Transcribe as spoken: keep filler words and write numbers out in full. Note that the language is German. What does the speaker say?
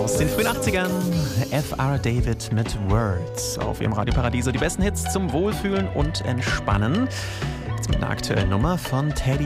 Aus den frühen achtzigern, F R. David mit Words auf ihrem Radio Paradiso. Die besten Hits zum Wohlfühlen und Entspannen. Jetzt mit einer aktuellen Nummer von Teddy